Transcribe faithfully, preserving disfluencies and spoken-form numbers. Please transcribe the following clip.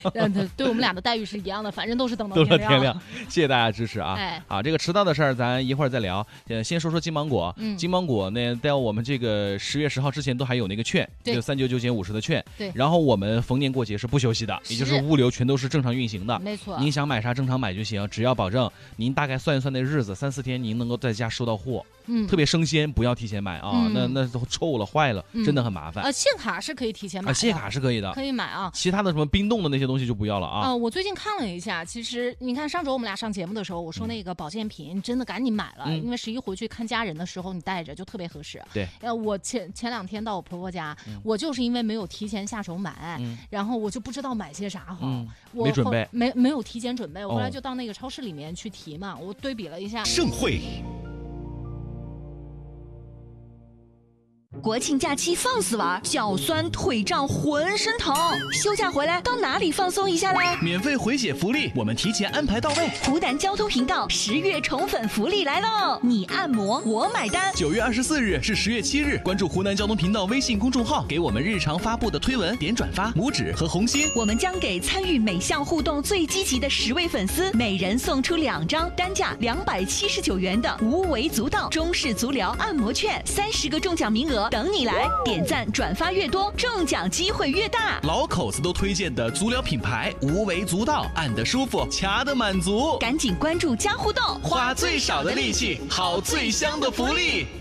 嗯，对，对我们俩的待遇是一样的，反正都是等到都天亮。 是天亮，谢谢大家支持啊！ 哎， 啊，这个迟到的事儿咱一会儿再聊。呃，先说说金芒果。 嗯， 金芒果呢，在我们这个十月十号之前都还有那个券，就三九九减五十的券。 对。 然后我们逢年过节是不休息的，也就是物流全都是正常运行的。 没错。 您想买啥正常买就行，只要保证您大概算一算那日子，三四天您能够在家收到货。 嗯， 特别生鲜，不要提前买啊， 嗯、 那那都臭了坏了， 嗯、 真的很麻烦。 呃，现卡是可以提前买的， 啊，现卡是可以的， 可以买啊。 其他的什么冰冻的那些东西就不要了啊。 啊、呃，我最近看了一下，其实你看上周我们俩上节目的时候，我说那个保健品、嗯、真的赶紧买了，嗯、因为十一回去看家人的时候你带着就特别合适。 对， 呃，我前前两天到我婆婆家、 嗯， 我就是因为没有提前下手买， 嗯、 然后我就不知道买些啥好， 嗯、 我没准备， 没没有提前准备，我后来哦就到那个超市里面去提嘛，我对比了一下。 盛会。 国庆假期放肆玩，脚酸腿胀浑身疼，休假回来到哪里放松一下嘞？ 免费回血福利，我们提前安排到位。 湖南交通频道十月宠粉福利来喽！你按摩我买单。 九月二十四日至十月七日，关注湖南交通频道微信公众号，给我们日常发布的推文点转发、拇指和红心。 我们将给参与每项互动最积极的十位粉丝，每人送出两张单价两百七十九元的无为足道中式足疗按摩券，三十个中奖名额等你来，点赞转发越多，中奖机会越大。 老口子都推荐的足疗品牌无为足道，按得舒服，掐得满足。 赶紧关注加互动， 花最少的力气，好最香的福利。